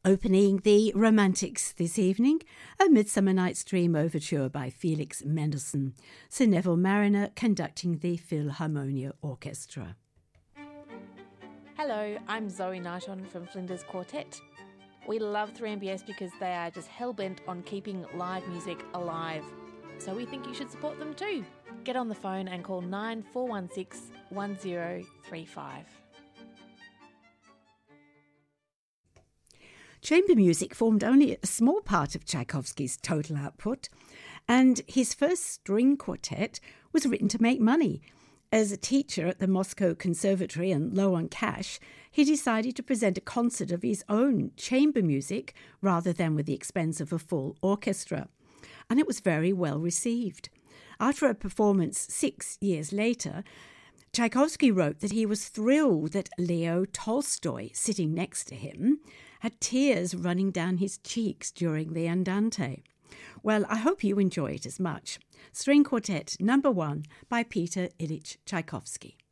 Opening the Romantics this evening, A Midsummer Night's Dream overture by Felix Mendelssohn, Sir Neville Marriner conducting the Philharmonia Orchestra. Hello, I'm Zoe Knighton from Flinders Quartet. We love 3MBS because they are just hell-bent on keeping live music alive. So we think you should support them too. Get on the phone and call 9416 1035. Chamber music formed only a small part of Tchaikovsky's total output, and his first string quartet was written to make money. As a teacher at the Moscow Conservatory and low on cash, he decided to present a concert of his own chamber music rather than with the expense of a full orchestra. And it was very well received. After a performance 6 years later, Tchaikovsky wrote that he was thrilled that Leo Tolstoy, sitting next to him, had tears running down his cheeks during the Andante. Well, I hope you enjoy it as much. String Quartet No. 1 by Peter Ilyich Tchaikovsky.